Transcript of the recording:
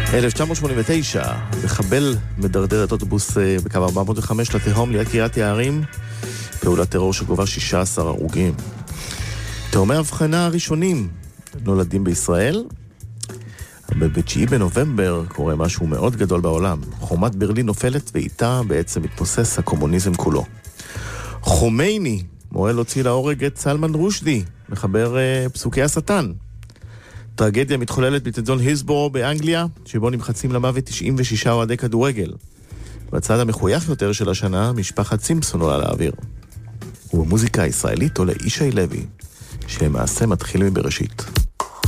1989, מחבל מדרדר את אוטובוס בקו 405 לתהום ליד קריית יערים, פעולת טרור שגובה 16 הרוגים. תאומי הבחנה הראשונים נולדים בישראל. ב-9 בנובמבר קורה משהו מאוד גדול בעולם. חומת ברלין נופלת ואיתה בעצם מתפוסס הקומוניזם כולו. חומייני מורה להוציא להורג את סלמן רושדי, מחבר פסוקי השטן. טרגדיה מתחוללת בתיאטרון הילסבורו באנגליה, שבו נמחצים למוות 96 אוהדי כדורגל. בצד המחוייך יותר של השנה, משפחת סימפסון עולה לאוויר. ובמוזיקה הישראלית עולה ישי לוי, שלמעשה מתחיל מבראשית.